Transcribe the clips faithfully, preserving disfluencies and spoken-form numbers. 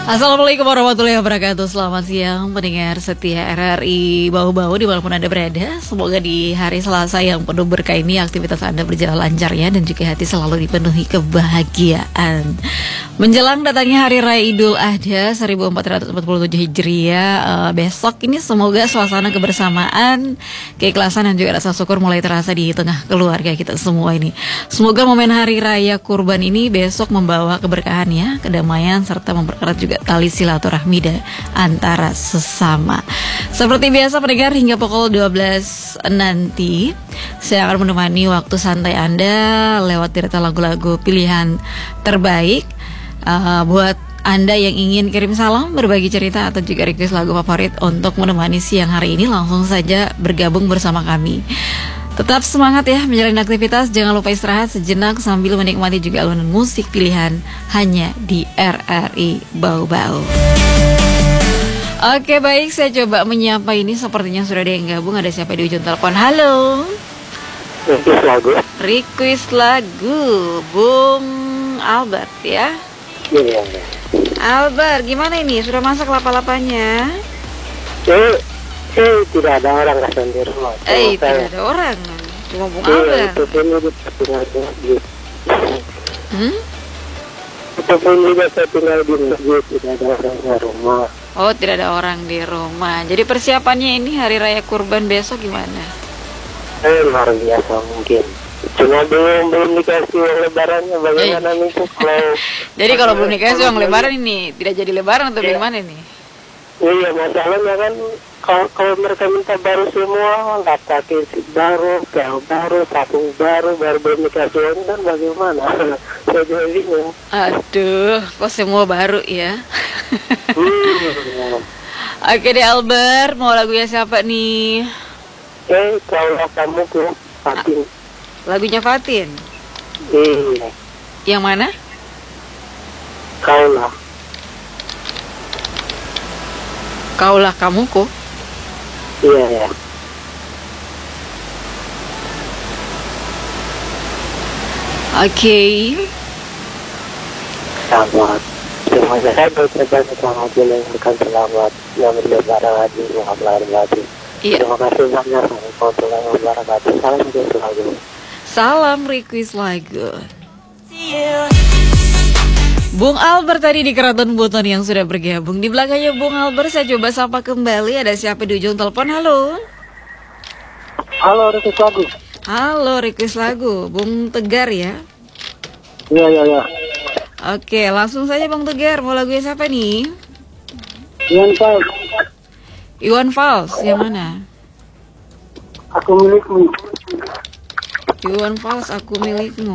Assalamualaikum warahmatullahi wabarakatuh. Selamat siang pendengar setia R R I Bau-Bau dimanapun Anda berada. Semoga di hari Selasa yang penuh berkah ini aktivitas Anda berjalan lancar ya, dan juga hati selalu dipenuhi kebahagiaan. Menjelang datangnya Hari Raya Idul Adha seribu empat ratus empat puluh tujuh Hijriah uh, besok ini, semoga suasana kebersamaan, keikhlasan dan juga rasa syukur mulai terasa di tengah keluarga kita semua ini. Semoga momen Hari Raya Kurban ini besok membawa keberkahan ya, kedamaian serta mempererat juga tali silaturahmi dan antara sesama. Seperti biasa pendengar, hingga pukul dua belas nanti saya akan menemani waktu santai Anda lewat deretan lagu-lagu pilihan terbaik. Uh, buat Anda yang ingin kirim salam, berbagi cerita atau juga request lagu favorit untuk menemani siang hari ini, langsung saja bergabung bersama kami. Tetap semangat ya menjalani aktivitas, jangan lupa istirahat sejenak sambil menikmati juga alunan musik pilihan hanya di R R I Bau-Bau. Oke baik, saya coba menyapa ini, sepertinya sudah ada yang gabung. Ada siapa di ujung telepon? Halo. Request lagu. Request lagu Bung Albert ya. Iya. Albert, gimana ini? Sudah masak lapa-lapanya? Eh, eh tidak ada orang rasanya di rumah. Eh, tidak ada orang. Cuma Bung Iya, Albert. itu pun juga saya tinggal di masjid. Hmm? Itu pun juga saya tinggal di masjid, tidak ada orang di rumah. Oh, tidak ada orang di rumah. Jadi persiapannya ini Hari Raya Kurban besok gimana? Eh, luar biasa mungkin. Cuma belum belum dikasih uang lebarannya, bagaimana Eh. nih tuh kalau... Jadi kalau belum dikasih uang lebaran ini tidak jadi lebaran atau Iya. gimana nih? Iya, masalahnya kan kalau, kalau mereka minta baru semua, nggak pakai sip baru, pel baru, sabun baru, baru belum dikasih uang, kan bagaimana? Saya juga bingung. Aduh, kok semua baru ya? Hmm. Oke deh Albert, mau lagunya siapa nih? Eh, kalau kamu ke Fatin. Lagunya Fatin. Iya, Yang mana? kau lah. Kaulah kamuku. Iya, ya. Oke. Selamat. Terima kasih berucapkan selamat jalan bukan selamat yang berlebaran haji Muhammad lahir batin. Iya. Terima kasih banyak warahmatullahi wabarakatuh. Salam juga lagu. Salam request lagu. Bung Albert tadi di Keraton Buton yang sudah bergabung. Di belakangnya Bung Albert saya coba sapa kembali. Ada siapa di ujung telepon? Halo. Halo, request lagu. Halo, request lagu Bung Tegar ya. Iya, iya, iya. Oke, langsung saja Bung Tegar. Mau lagunya siapa nih? Iwan Fals, Iwan Fals, yang mana? aku milikmu. Iwan Fals, Aku Milikmu.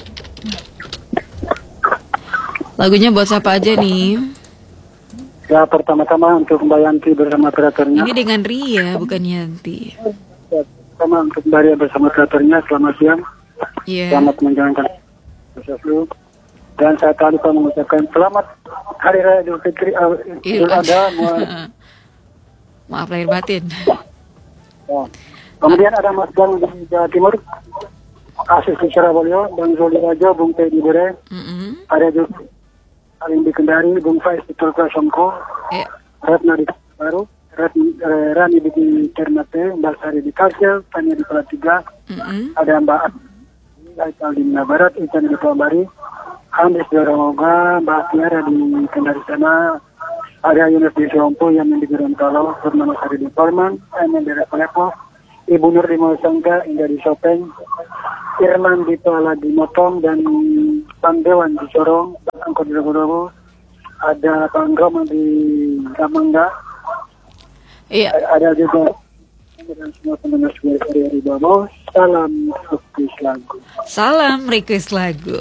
Lagunya buat siapa aja nih? Ya, pertama-tama untuk Mbak Yanti bersama kreatornya. Ini dengan Ria, bukan Yanti. Ya, pertama untuk Mbak Ria bersama kreatornya. Selamat siang. Iya. Selamat menjalankan proses lu. Dan saya tak lupa mengucapkan selamat Hari Raya Idul Fitri uh, Idul Adha. Mu- Maaf lahir batin. Ya. Kemudian ada Mas Bang di Jawa Timur, Asis di Surabaya, Bang Zoli Rajo, Bung Teddy Bure, Mm-mm. ada juga Alim di Kendari, Bung Faiz di Tulka Somko, Ya. Ratna di Baru, Rat- eh, Rani di Ternate, Mbak Sari di Kalsel, Tanya di Pelatiga, Mm-mm. ada Mbak Aital di Mina Barat, Ican di Tuambari, Andres di Ramoga, Mbak Tiara di Kendari sana, ada Yunus di Sompo, yang di Gorontalo, Purnama Sari di Palman, Emen di Repalepo, Ibu Nur di Mosangga, Indah di Sopeng, Irman di Pala di Motong, dan Bang Dewan di Sorong, Angkot di Rogo-Rogo, ada Bang Roman di Gamangga, Iya. ada juga dan semua pendengar semuanya dari Bau-Bau. Salam request lagu. Salam request lagu.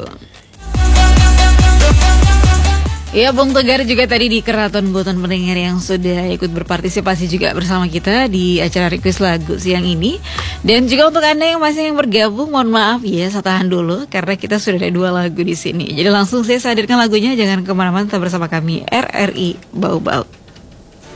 Ya, Bung Tegar juga tadi di Keraton Buton pendengar yang sudah ikut berpartisipasi juga bersama kita di acara request lagu siang ini. Dan juga untuk Anda yang masih yang bergabung, mohon maaf ya, saya tahan dulu karena kita sudah ada dua lagu di sini. Jadi langsung saya hadirkan lagunya, jangan kemana-mana, tetap bersama kami R R I Bau-Bau.